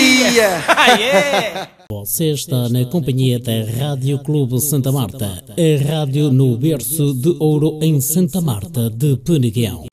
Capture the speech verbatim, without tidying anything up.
Aia! Aê! Você está na companhia da Rádio Clube Santa Marta, a rádio no berço de ouro em Santa Marta de Peneguão.